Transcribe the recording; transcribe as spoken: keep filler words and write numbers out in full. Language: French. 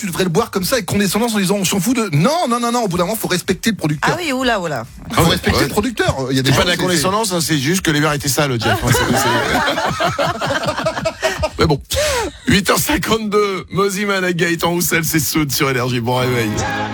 tu devrais le boire comme ça avec condescendance en disant on s'en fout de. Non, non, non, non. Au bout d'un moment, faut respecter le producteur. Ah oui, oula, oula. Faut Ah ouais, respecter ouais. le producteur. Il y a des C'est gens, pas de la condescendance, hein, c'est juste que les verres étaient sales, Jeff. Hein, c'est- c'est- Mais bon. huit heures cinquante-deux, Moziman avec Gaëtan Roussel, c'est Soud sur Énergie. Bon réveil.